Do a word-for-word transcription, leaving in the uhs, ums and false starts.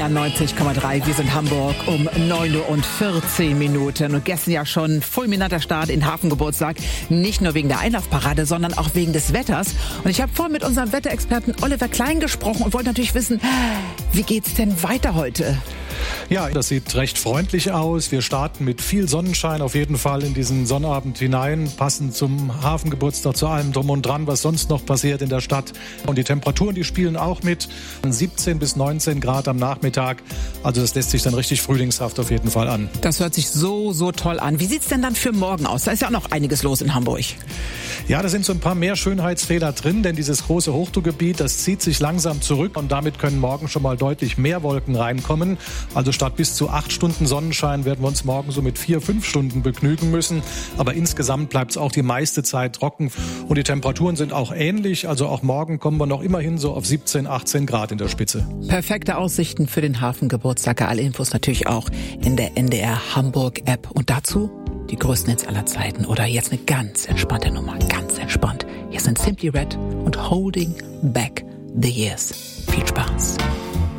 neunzig Komma drei, wir sind Hamburg um neun Uhr und vierzehn Minuten. Und gestern ja schon fulminanter Start in Hafengeburtstag. Nicht nur wegen der Einlaufparade, sondern auch wegen des Wetters. Und ich habe vorhin mit unserem Wetterexperten Oliver Klein gesprochen und wollte natürlich wissen, wie geht's denn weiter heute? Ja, das sieht recht freundlich aus. Wir starten mit viel Sonnenschein auf jeden Fall in diesen Sonnabend hinein, passend zum Hafengeburtstag, zu allem drum und dran, was sonst noch passiert in der Stadt. Und die Temperaturen, die spielen auch mit. siebzehn bis neunzehn Grad am Nachmittag. Also das lässt sich dann richtig frühlingshaft auf jeden Fall an. Das hört sich so, so toll an. Wie sieht's denn dann für morgen aus? Da ist ja auch noch einiges los in Hamburg. Ja, da sind so ein paar mehr Schönheitsfehler drin, denn dieses große Hochdruckgebiet, das zieht sich langsam zurück und damit können morgen schon mal deutlich mehr Wolken reinkommen. Also statt bis zu acht Stunden Sonnenschein werden wir uns morgen so mit vier, fünf Stunden begnügen müssen. Aber insgesamt bleibt es auch die meiste Zeit trocken und die Temperaturen sind auch ähnlich. Also auch morgen kommen wir noch immerhin so auf siebzehn, achtzehn Grad in der Spitze. Perfekte Aussichten für den Hafengeburtstag. Alle Infos natürlich auch in der N D R Hamburg App. Und dazu die größten Hits aller Zeiten oder jetzt eine ganz entspannte Nummer. Ganz entspannt. Hier sind Simply Red und Holding Back the Years. Viel Spaß.